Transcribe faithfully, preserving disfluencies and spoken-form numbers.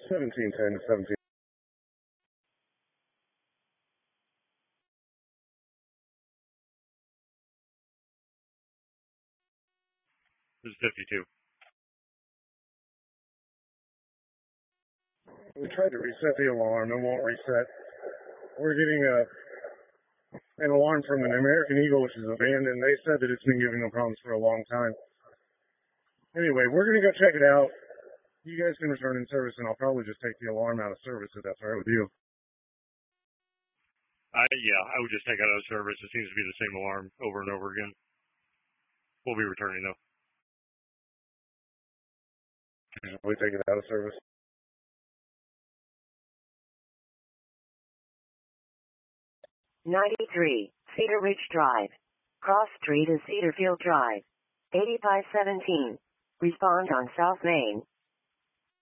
seventeen ten to seventeen. This is fifty-two. We tried to reset the alarm. It won't reset. We're getting a an alarm from an American Eagle, which is abandoned. They said that it's been giving them problems for a long time. Anyway, we're going to go check it out. You guys can return in service, and I'll probably just take the alarm out of service if that's all right with you. I, yeah, I would just take it out of service. It seems to be the same alarm over and over again. We'll be returning, though. We take it out of service. ninety-three, Cedar Ridge Drive. Cross Street is Cedarfield Drive. eighty-five seventeen. Respond on South Main.